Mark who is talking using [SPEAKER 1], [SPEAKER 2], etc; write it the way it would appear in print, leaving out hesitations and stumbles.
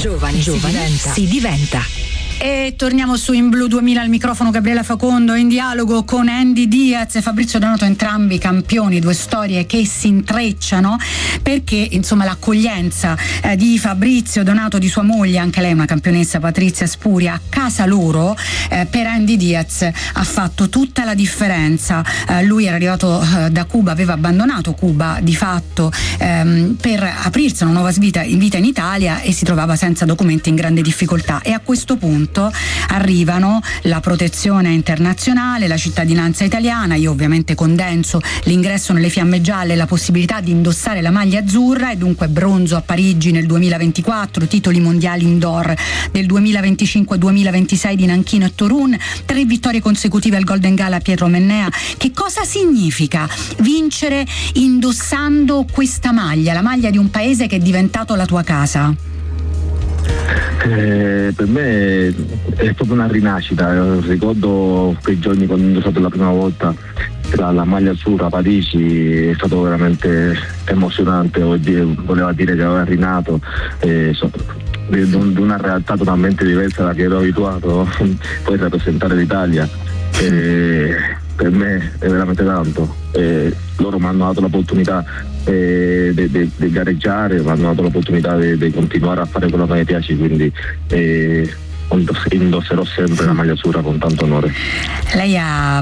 [SPEAKER 1] Giovane si diventa.
[SPEAKER 2] E torniamo su In Blu 2000, al microfono Gabriella Facondo, in dialogo con Andy Diaz e Fabrizio Donato, entrambi campioni, due storie che si intrecciano, perché insomma l'accoglienza di Fabrizio Donato, di sua moglie, anche lei una campionessa, Patrizia Spuria, a casa loro, per Andy Diaz ha fatto tutta la differenza. Lui era arrivato da Cuba, aveva abbandonato Cuba di fatto per aprirsi una nuova vita in Italia, e si trovava senza documenti, in grande difficoltà, e a questo punto arrivano la protezione internazionale, la cittadinanza italiana. Io ovviamente condenso l'ingresso nelle Fiamme Gialle, la possibilità di indossare la maglia azzurra, e dunque bronzo a Parigi nel 2024, titoli mondiali indoor del 2025-2026 di Nanchino e Torun, 3 vittorie consecutive al Golden Gala Pietro Mennea. Che cosa significa vincere indossando questa maglia, la maglia di un paese che è diventato la tua casa?
[SPEAKER 3] Per me è proprio una rinascita. Ricordo quei giorni quando ho indossato la prima volta la maglia azzurra a Parigi, è stato veramente emozionante. Voleva dire che aveva rinato di una realtà totalmente diversa da che ero abituato poi a rappresentare l'Italia. Per me è veramente tanto. Loro mi hanno dato l'opportunità di gareggiare, mi hanno dato l'opportunità di continuare a fare quello che mi piace, quindi indosserò sempre la maglia azzurra con tanto onore.
[SPEAKER 2] Lei ha